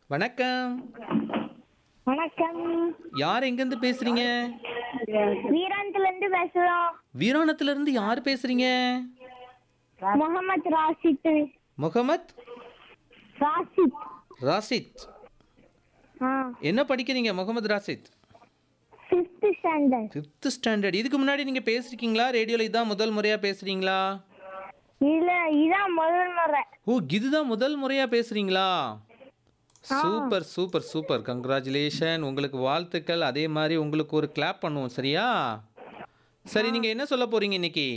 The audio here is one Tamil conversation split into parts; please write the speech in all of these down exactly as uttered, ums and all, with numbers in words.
வணக்கம். வணக்கம். யார் எங்கேருந்து பேசுறீங்க? வீராணத்துல இருந்து பேசுறோம். வீராணத்துல இருந்து யார் பேசுறீங்க? முகமது ராஷித். முகமத் ராஷித். ராசித். ஆ என்ன படிக்கிறீங்க Mohammed ராசித்? Fifth standard. Fifth standard. இதுக்கு முன்னாடி நீங்க பேசிருக்கீங்களா? ரேடியோல இதான் முதல் முறையா பேசுறீங்களா? இல்ல, இதான் முதல் முறை. ஓ, இதுதான் முதல் முறையா பேசுறீங்களா? Super super super. கங்க்ராச்சுலேஷன். உங்களுக்கு வாழ்த்துக்கள். அதே மாதிரி உங்களுக்கு ஒரு கிளாப் பண்ணுவோம், சரியா? சரி, நீங்க என்ன சொல்ல போறீங்க இன்னைக்கு?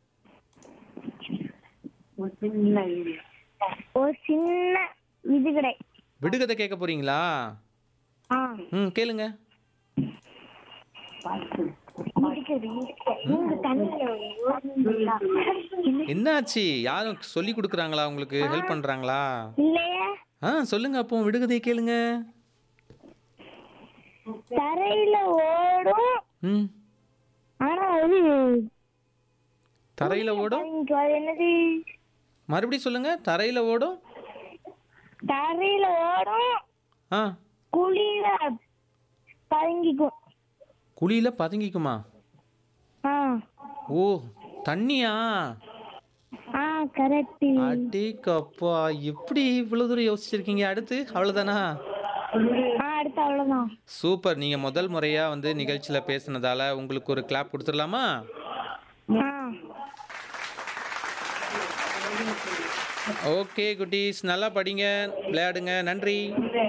ஒரு சின்ன விடுகதை. விடுகதை கேட்க போறீங்களா? ஆ ம், கேளுங்க. விடுகதை. நீங்க தண்ணியில ஓடுனீங்களா? என்னாச்சு? யாரும் சொல்லி கொடுக்குறாங்களா? உங்களுக்கு ஹெல்ப் பண்றாங்களா? இல்லையே. ஆ, சொல்லுங்க அப்போ, விடுகதையை கேளுங்க. தரையில ஓடும், ம். ஆனா அது தரையில ஓடும். இங்க அது என்னது? மறுபடியும் சொல்லுங்க. தரையில ஓடும். தரையில ஓடும், ஆ, குழியில பதுங்கிக்கும். குழியில பதுங்கிக்குமா? ஆ ஓ, தண்ணியா? ஆ கரெக்ட். அடே கப்பா, எப்படி இவ்வளவு தூரம் யோசிச்சிருக்கீங்க? அடுத்து அவ்வளவுதானா? ஆ அடுத்து அவ்வளவுதான். சூப்பர். நீங்க முதல் முறையா வந்து நிகழ்ச்சியில பேசுனதால உங்களுக்கு ஒரு கிளாப் கொடுத்துடலாமா? ஆ ஓகே குட்டீஸ், நல்லா படிங்க, விளையாடுங்க. நன்றி.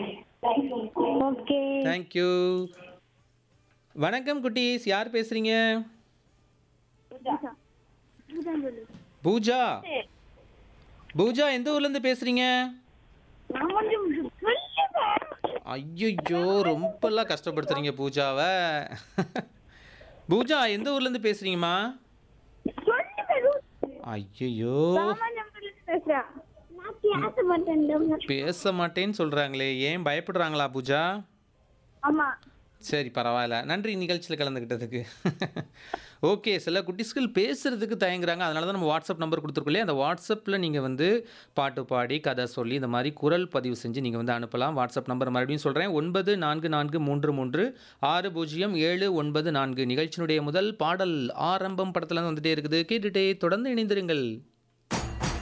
ஓகே. தேங்க்யூ. வணக்கம் குட்டீஸ், யார் பேசுறீங்க? பூஜா. பூஜா, எந்த ஊர்ல இருந்து பேசுறீங்க? ஐயோ, ரொம்பலாம் கஷ்டப்படுத்துறீங்க பூஜாவை. பூஜா, எந்த ஊர்ல இருந்து பேசுறீங்கம்மா? ஐயோ, பேச மாட்டேன்னு சொல்றாங்களே, ஏன் பயப்படுறாங்களா பூஜா? ஆமா. சரி, பரவாயில்ல. நன்றி நிகழ்ச்சியில் கலந்துக்கிட்டதுக்கு. ஓகே, சில குட்டீஸ்கள் பேசுறதுக்கு தயங்குறாங்க. அதனால தான் நம்ம வாட்ஸ்அப் நம்பர் கொடுத்துருக்கோம் இல்லையா? அந்த வாட்ஸ்அப்பில் நீங்கள் வந்து பாட்டு பாடி கதை சொல்லி இந்த மாதிரி குரல் பதிவு செஞ்சு நீங்கள் வந்து அனுப்பலாம். வாட்ஸ்அப் நம்பர் மறுபடியும் சொல்கிறேன். ஒன்பது நான்கு நான்கு மூன்று மூன்று ஆறு பூஜ்ஜியம் ஏழு ஒன்பது நான்கு. நிகழ்ச்சியினுடைய முதல் பாடல் ஆரம்பம் படத்தில் வந்துட்டே இருக்குது. கேட்டுட்டே தொடர்ந்து இணைந்திருங்கள்.